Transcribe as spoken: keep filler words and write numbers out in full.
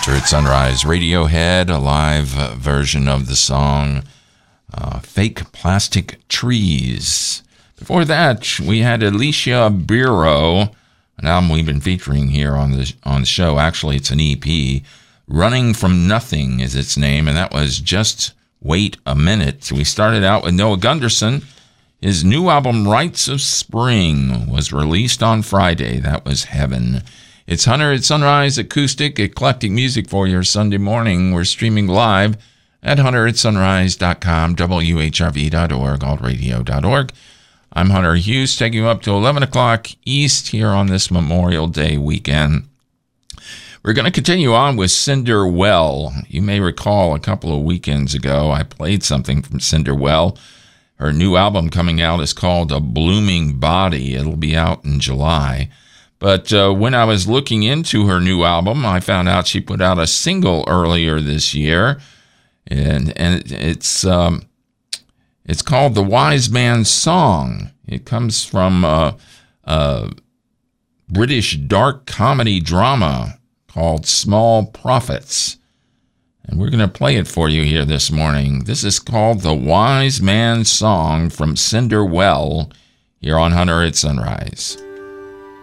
At Sunrise, Radiohead, a live uh, version of the song uh, Fake Plastic Trees. Before that, we had Alicia Biro, an album we've been featuring here on the, on the show. Actually, it's an E P. Running From Nothing is its name, and that was Just Wait a Minute. We started out with Noah Gunderson. His new album, Rites of Spring, was released on Friday. That was Heaven. It's Hunter at Sunrise, acoustic, eclectic music for your Sunday morning. We're streaming live at hunter at sunrise dot com, W H R V dot org, alt radio dot org. I'm Hunter Hughes, taking you up to eleven o'clock East here on this Memorial Day weekend. We're going to continue on with Cinder Well. You may recall a couple of weekends ago, I played something from Cinder Well. Her new album coming out is called A Blooming Body. It'll be out in July. But uh, when I was looking into her new album, I found out she put out a single earlier this year, and and it's um, it's called The Wise Man's Song. It comes from a, a British dark comedy drama called Small Prophets, and we're going to play it for you here this morning. This is called The Wise Man's Song from Cinder Well here on Hunter at Sunrise.